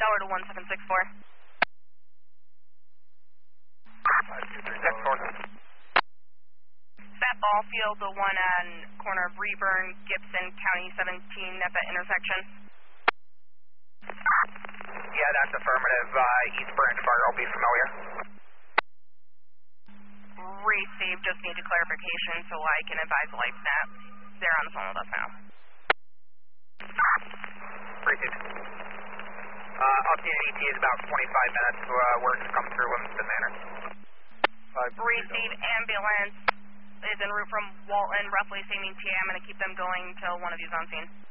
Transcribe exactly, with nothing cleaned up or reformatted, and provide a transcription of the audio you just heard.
Tower to one seven six four. Next source. Fat ball field, the one on corner of Reburn, Gibson, County seventeen at that intersection. Yeah, that's affirmative. Uh, East Branch Fire, I'll be familiar. Received, just need a clarification so I can advise LifeStat. They're on the phone with us now. Received. Uh, up to E T is about twenty-five minutes. Uh, works come through Livingston Manor. Receive, ambulance is en route from Walton, roughly same E T A. I'm going to keep them going until one of you's on scene.